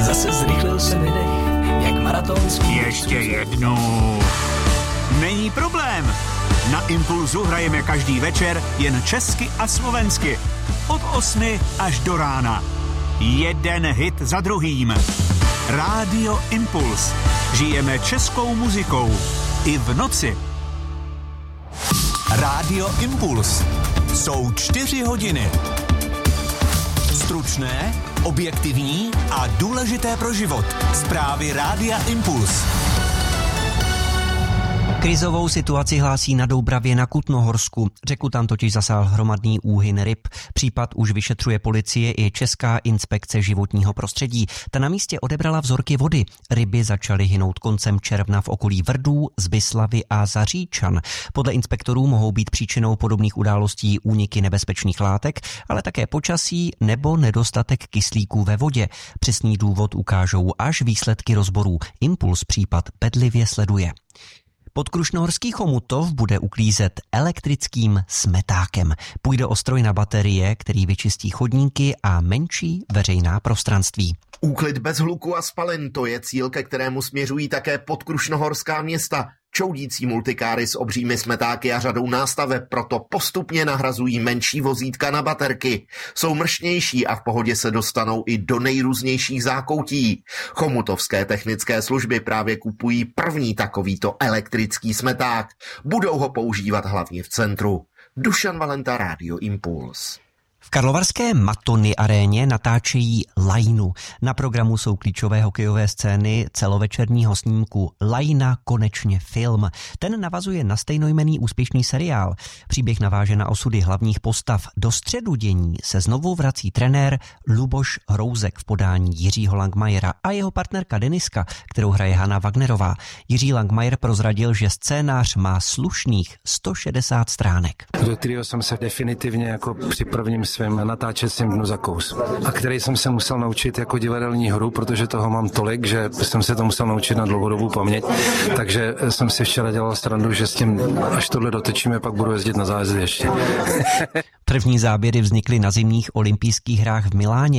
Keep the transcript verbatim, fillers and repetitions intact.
Zase zrychlil se vydech, jak maratonský. Ještě jednou. Není problém. Na Impulzu hrajeme každý večer jen česky a slovensky. Od osmi až do rána. Jeden hit za druhým. Rádio Impuls. Žijeme českou muzikou. I v noci. Rádio Impuls. Jsou čtyři hodiny. Stručné, objektivní a důležité pro život. Zprávy Rádia Impuls. Krizovou situaci hlásí na Doubravě na Kutnohorsku. Řeku tam totiž zasáhl hromadný úhyn ryb. Případ už vyšetřuje policie i Česká inspekce životního prostředí. Ta na místě odebrala vzorky vody. Ryby začaly hynout koncem června v okolí Vrdů, Zbyslavy a Zaříčan. Podle inspektorů mohou být příčinou podobných událostí úniky nebezpečných látek, ale také počasí nebo nedostatek kyslíku ve vodě. Přesný důvod ukážou až výsledky rozborů. Impuls případ bedlivě sleduje. Podkrušnohorský Chomutov bude uklízet elektrickým smetákem. Půjde o stroj na baterie, který vyčistí chodníky a menší veřejná prostranství. Úklid bez hluku a spalin, to je cíl, ke kterému směřují také podkrušnohorská města. Čoudící multikáry s obřími smetáky a řadou nástaveb proto postupně nahrazují menší vozítka na baterky. Jsou mršnější a v pohodě se dostanou i do nejrůznějších zákoutí. Chomutovské technické služby právě kupují první takovýto elektrický smeták. Budou ho používat hlavně v centru. Dušan Valenta, Rádio Impuls. V karlovarské Matony aréně natáčejí Lajnu. Na programu jsou klíčové hokejové scény celovečerního snímku Lajna konečně film. Ten navazuje na stejnojmenný úspěšný seriál. Příběh naváže na osudy hlavních postav. Do středu dění se znovu vrací trenér Luboš Hrouzek v podání Jiřího Langmajera a jeho partnerka Deniska, kterou hraje Hana Wagnerová. Jiří Langmajer prozradil, že scénář má slušných sto šedesát stránek. Do kterého jsem se definitivně jako při prvním svém natáčecím dnu zakous. A který jsem se musel naučit jako divadelní hru, protože toho mám tolik, že jsem se to musel naučit na dlouhodobou paměť. Takže jsem si včera dělal srandu, že s tím, až tohle dotočíme, pak budu jezdit na zájezdy ještě. První záběry vznikly na zimních olympijských hrách v Miláně.